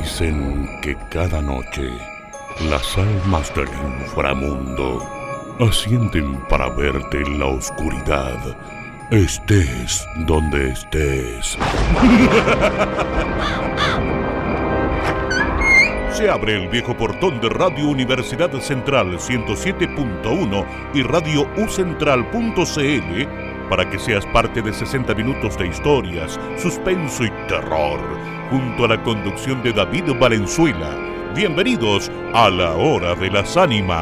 Dicen que cada noche las almas del inframundo ascienden para verte en la oscuridad, estés donde estés. Se abre el viejo portón de Radio Universidad Central 107.1 y Radio ucentral.cl para que seas parte de 60 minutos de historias, suspenso y terror, junto a la conducción de David Valenzuela. Bienvenidos a La Hora de las Ánimas.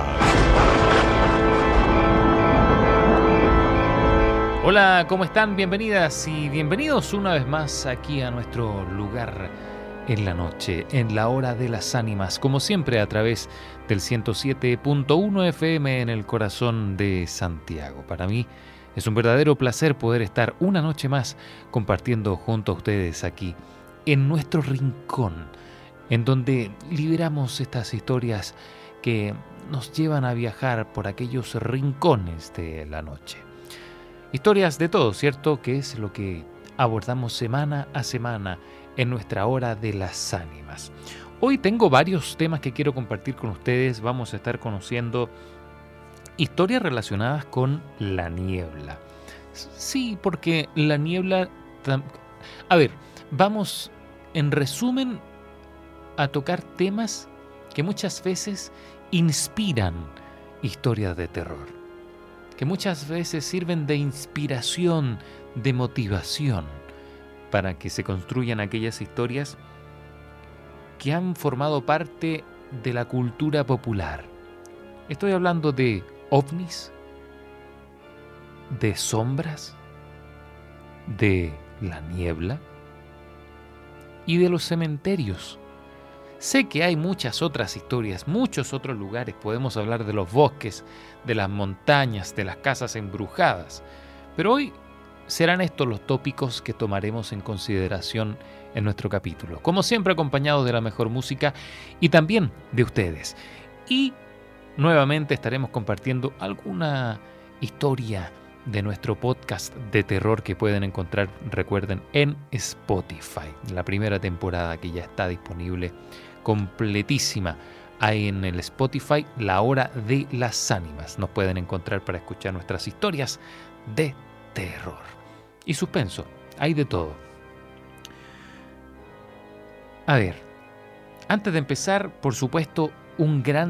Hola, ¿cómo están? Bienvenidas y bienvenidos una vez más aquí a nuestro lugar en la noche, en La Hora de las Ánimas, como siempre a través del 107.1 FM en el corazón de Santiago. Para mí es un verdadero placer poder estar una noche más compartiendo junto a ustedes aquí en nuestro rincón, en donde liberamos estas historias que nos llevan a viajar por aquellos rincones de la noche. Historias de todo, ¿cierto? Que es lo que abordamos semana a semana en nuestra Hora de las Ánimas. Hoy tengo varios temas que quiero compartir con ustedes. Vamos a estar conociendo historias relacionadas con la niebla. Sí, porque la niebla... A ver, vamos en resumen a tocar temas que muchas veces inspiran historias de terror, que muchas veces sirven de inspiración, de motivación, para que se construyan aquellas historias que han formado parte de la cultura popular. Estoy hablando de ovnis, de sombras, de la niebla y de los cementerios. Sé que hay muchas otras historias, muchos otros lugares. Podemos hablar de los bosques, de las montañas, de las casas embrujadas. Pero hoy serán estos los tópicos que tomaremos en consideración en nuestro capítulo. Como siempre, acompañados de la mejor música y también de ustedes. Y nuevamente estaremos compartiendo alguna historia de nuestro podcast de terror que pueden encontrar, recuerden, en Spotify. La primera temporada que ya está disponible completísima ahí en el Spotify, La Hora de las Ánimas. Nos pueden encontrar para escuchar nuestras historias de terror y suspenso. Hay de todo. A ver, antes de empezar, por supuesto, un gran